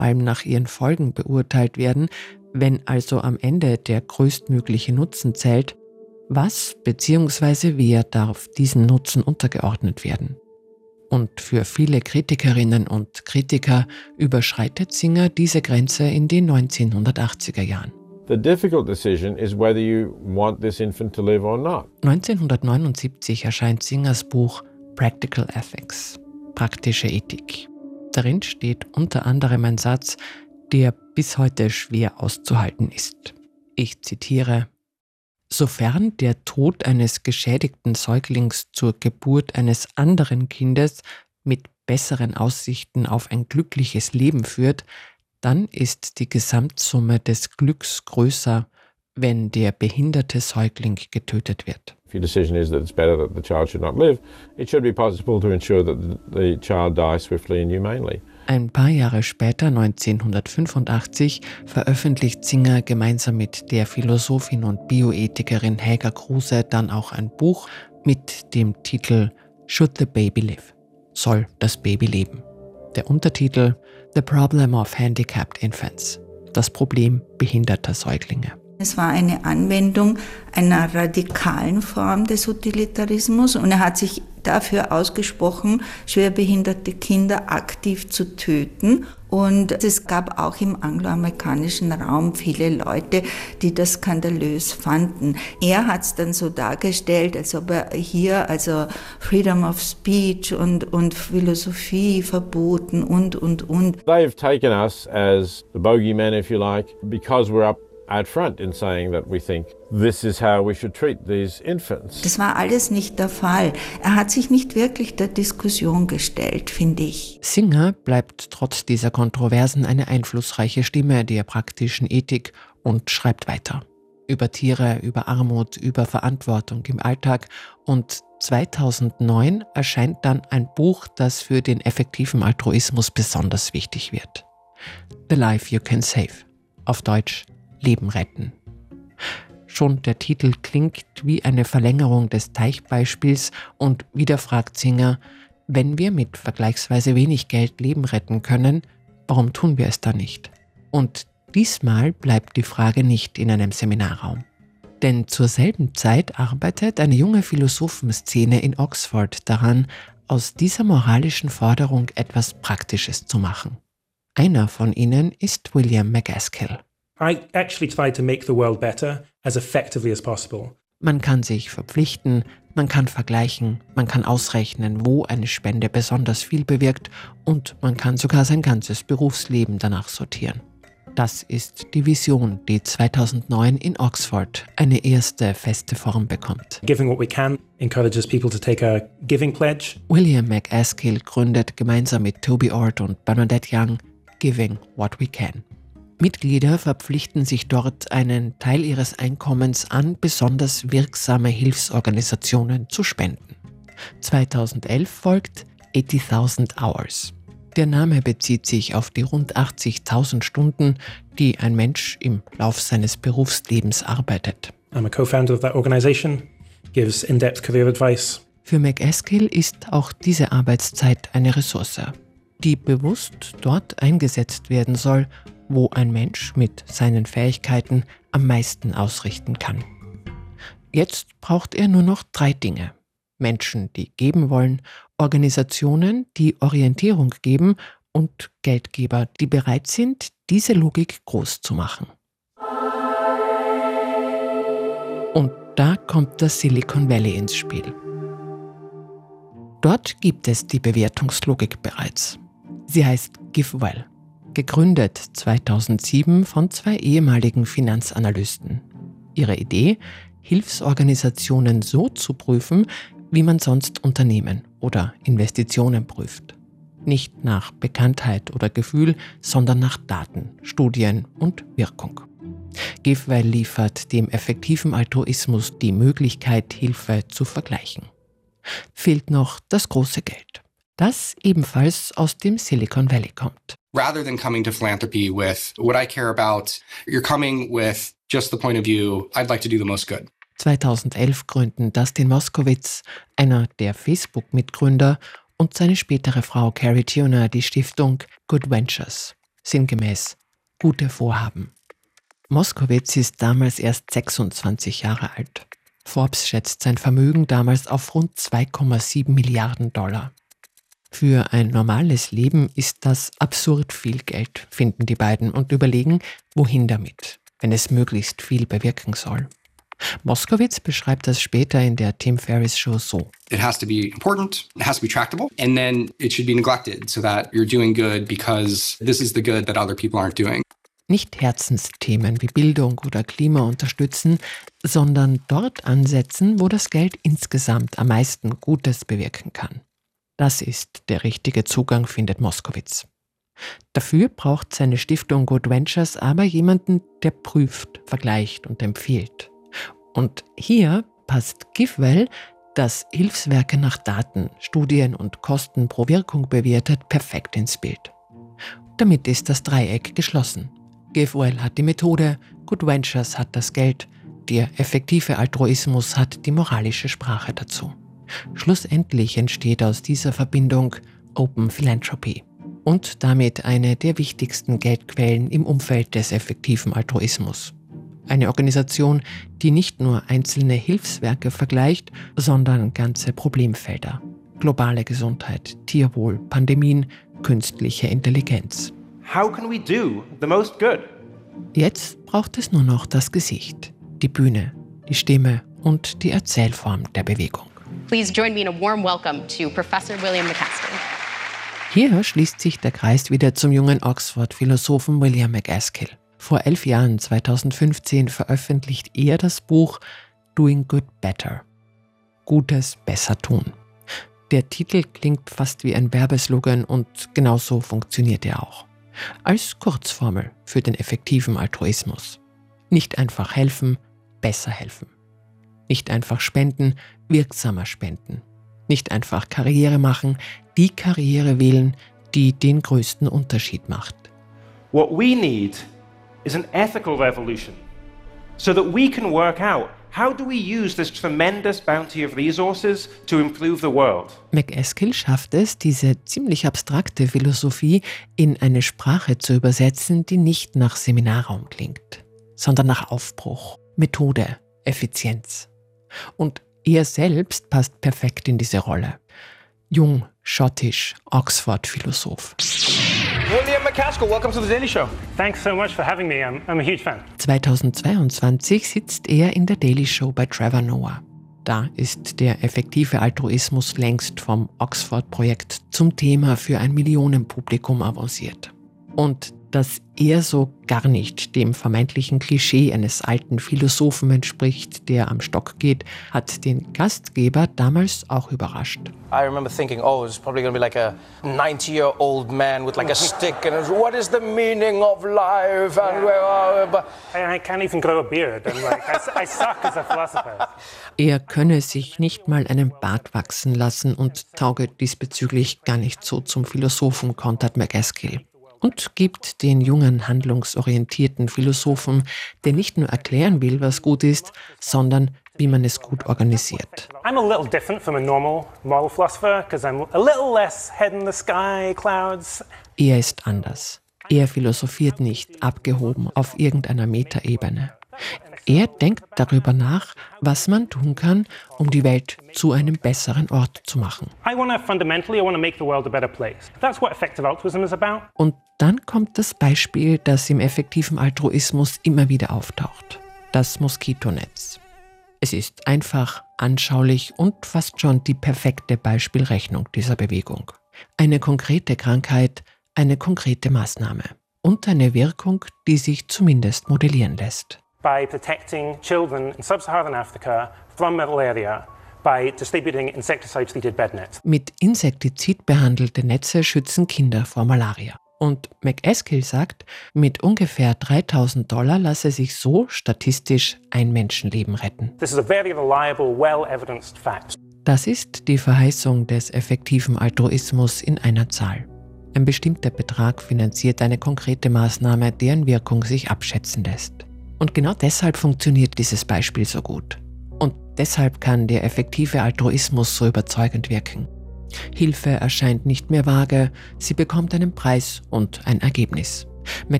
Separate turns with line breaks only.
allem nach ihren Folgen beurteilt werden. Wenn also am Ende der größtmögliche Nutzen zählt, was bzw. wer darf diesem Nutzen untergeordnet werden? Und für viele Kritikerinnen und Kritiker überschreitet Singer diese Grenze in den 1980er Jahren.
The difficult decision is whether you want this infant to live or not.
1979 erscheint Singers Buch Practical Ethics, praktische Ethik. Darin steht unter anderem ein Satz, der bis heute schwer auszuhalten ist. Ich zitiere: Sofern der Tod eines geschädigten Säuglings zur Geburt eines anderen Kindes mit besseren Aussichten auf ein glückliches Leben führt, dann ist die Gesamtsumme des Glücks größer, wenn der behinderte Säugling getötet wird.
If your decision is that it's better that the child should not live, it should be possible to ensure that the child dies swiftly and humanely.
Ein paar Jahre später, 1985, veröffentlicht Singer gemeinsam mit der Philosophin und Bioethikerin Helga Kruse dann auch ein Buch mit dem Titel Should the Baby Live? Soll das Baby leben? Der Untertitel The Problem of Handicapped Infants. Das Problem behinderter Säuglinge.
Es war eine Anwendung einer radikalen Form des Utilitarismus und er hat sich dafür ausgesprochen, schwerbehinderte Kinder aktiv zu töten. Und es gab auch im angloamerikanischen Raum viele Leute, die das skandalös fanden. Er hat es dann so dargestellt, als ob er hier also Freedom of Speech und Philosophie verboten und.
They've taken us as the bogeyman, if you like, because we're up out front in saying that we think this is how we should treat these infants.
Das war alles nicht der Fall. Er hat sich nicht wirklich der Diskussion gestellt, finde ich.
Singer bleibt trotz dieser Kontroversen eine einflussreiche Stimme der praktischen Ethik und schreibt weiter. Über Tiere, über Armut, über Verantwortung im Alltag. Und 2009 erscheint dann ein Buch, das für den effektiven Altruismus besonders wichtig wird. The Life You Can Save. Auf Deutsch Leben retten. Schon der Titel klingt wie eine Verlängerung des Teichbeispiels und wieder fragt Singer, wenn wir mit vergleichsweise wenig Geld Leben retten können, warum tun wir es dann nicht? Und diesmal bleibt die Frage nicht in einem Seminarraum. Denn zur selben Zeit arbeitet eine junge Philosophenszene in Oxford daran, aus dieser moralischen Forderung etwas Praktisches zu machen. Einer von ihnen ist William MacAskill.
I actually try to make the world better as effectively as possible.
Man kann sich verpflichten, man kann vergleichen, man kann ausrechnen, wo eine Spende besonders viel bewirkt und man kann sogar sein ganzes Berufsleben danach sortieren. Das ist die Vision, die 2009 in Oxford eine erste feste Form bekommt.
Giving what we can encourages people to take a giving pledge.
William MacAskill gründet gemeinsam mit Toby Ord und Bernadette Young Giving What We Can. Mitglieder verpflichten sich dort, einen Teil ihres Einkommens an besonders wirksame Hilfsorganisationen zu spenden. 2011 folgt 80.000 Hours. Der Name bezieht sich auf die rund 80.000 Stunden, die ein Mensch im Lauf seines Berufslebens arbeitet.
I'm a co-founder of that organization, gives in-depth career advice.
Für MacAskill ist auch diese Arbeitszeit eine Ressource, die bewusst dort eingesetzt werden soll, wo ein Mensch mit seinen Fähigkeiten am meisten ausrichten kann. Jetzt braucht er nur noch 3 Dinge. Menschen, die geben wollen, Organisationen, die Orientierung geben und Geldgeber, die bereit sind, diese Logik groß zu machen. Und da kommt das Silicon Valley ins Spiel. Dort gibt es die Bewertungslogik bereits. Sie heißt GiveWell. Gegründet 2007 von 2 ehemaligen Finanzanalysten. Ihre Idee, Hilfsorganisationen so zu prüfen, wie man sonst Unternehmen oder Investitionen prüft. Nicht nach Bekanntheit oder Gefühl, sondern nach Daten, Studien und Wirkung. GiveWell liefert dem effektiven Altruismus die Möglichkeit, Hilfe zu vergleichen. Fehlt noch das große Geld, das ebenfalls aus dem Silicon Valley kommt.
Rather than coming to philanthropy with what I care about, you're coming with just the point of view, I'd like to do the most good.
2011 gründen Dustin Moskovitz, einer der Facebook-Mitgründer, und seine spätere Frau Carrie Tuner die Stiftung Good Ventures. sinngemäß gute Vorhaben. Moskowitz ist damals erst 26 Jahre alt. Forbes schätzt sein Vermögen damals auf rund 2,7 Milliarden $. Für ein normales Leben ist das absurd viel Geld, finden die beiden und überlegen, wohin damit, wenn es möglichst viel bewirken soll. Moskowitz beschreibt das später in der Tim Ferriss Show so.
It has to be important, it has to be tractable, and then it should be neglected so that you're doing good because this is the good that other people aren't doing.
Nicht Herzensthemen wie Bildung oder Klima unterstützen, sondern dort ansetzen, wo das Geld insgesamt am meisten Gutes bewirken kann. Das ist der richtige Zugang, findet Moskowitz. Dafür braucht seine Stiftung Good Ventures aber jemanden, der prüft, vergleicht und empfiehlt. Und hier passt GiveWell, das Hilfswerke nach Daten, Studien und Kosten pro Wirkung bewertet, perfekt ins Bild. Damit ist das Dreieck geschlossen. GiveWell hat die Methode, Good Ventures hat das Geld, der effektive Altruismus hat die moralische Sprache dazu. Schlussendlich entsteht aus dieser Verbindung Open Philanthropy und damit eine der wichtigsten Geldquellen im Umfeld des effektiven Altruismus. Eine Organisation, die nicht nur einzelne Hilfswerke vergleicht, sondern ganze Problemfelder. Globale Gesundheit, Tierwohl, Pandemien, künstliche Intelligenz.
How can we do the most good?
Jetzt braucht es nur noch das Gesicht, die Bühne, die Stimme und die Erzählform der Bewegung.
Please join me in a warm welcome to Professor William MacAskill.
Hier schließt sich der Kreis wieder zum jungen Oxford-Philosophen William MacAskill. Vor 11 Jahren, 2015, veröffentlicht er das Buch Doing Good Better. Gutes besser tun. Der Titel klingt fast wie ein Werbeslogan und genauso funktioniert er auch. Als Kurzformel für den effektiven Altruismus. Nicht einfach helfen, besser helfen. Nicht einfach spenden, wirksamer spenden. Nicht einfach Karriere machen, die Karriere wählen, die den größten Unterschied macht.
What we need is an ethical revolution so that we can work out how do we use this tremendous bounty of resources to improve the world.
MacAskill schafft es, diese ziemlich abstrakte Philosophie in eine Sprache zu übersetzen, die nicht nach Seminarraum klingt, sondern nach Aufbruch, Methode, Effizienz. Und er selbst passt perfekt in diese Rolle. Jung, schottisch, Oxford-Philosoph.
William MacAskill, welcome to the Daily Show.
Thanks so much for having me. I'm a huge fan.
2022 sitzt er in der Daily Show bei Trevor Noah. Da ist der effektive Altruismus längst vom Oxford-Projekt zum Thema für ein Millionenpublikum avanciert. Und dass er so gar nicht dem vermeintlichen Klischee eines alten Philosophen entspricht, der am Stock geht, hat den Gastgeber damals auch überrascht.
I remember thinking, oh, it's probably going to be like a 90-year-old man with like a stick and what is the meaning of life?
I can't even grow a beard. And like, I suck as a philosopher.
Er könne sich nicht mal einen Bart wachsen lassen und tauge diesbezüglich gar nicht so zum Philosophen, kontert MacAskill. Und gibt den jungen, handlungsorientierten Philosophen, der nicht nur erklären will, was gut ist, sondern wie man es gut organisiert.
I'm a little different from a normal moral philosopher because I'm a little less head in the sky, clouds.
Er ist anders. Er philosophiert nicht abgehoben auf irgendeiner Metaebene. Er denkt darüber nach, was man tun kann, um die Welt zu einem besseren Ort zu machen.
I want to make the world a better place. That's what effective altruism is about.
Und dann kommt das Beispiel, das im effektiven Altruismus immer wieder auftaucht. Das Moskitonetz. Es ist einfach, anschaulich und fast schon die perfekte Beispielrechnung dieser Bewegung. Eine konkrete Krankheit, eine konkrete Maßnahme und eine Wirkung, die sich zumindest modellieren lässt.
By protecting children in sub-Saharan Africa from malaria by distributing insecticide-treated bed nets.
Mit Insektizid behandelte Netze schützen Kinder vor Malaria. Und MacAskill sagt, mit ungefähr $3.000 lasse sich so statistisch ein Menschenleben retten.
This is a very reliable, well-evidenced fact.
Das ist die Verheißung des effektiven Altruismus in einer Zahl. Ein bestimmter Betrag finanziert eine konkrete Maßnahme, deren Wirkung sich abschätzen lässt. Und genau deshalb funktioniert dieses Beispiel so gut. Und deshalb kann der effektive Altruismus so überzeugend wirken. Hilfe erscheint nicht mehr vage, sie bekommt einen Preis und ein Ergebnis. McCann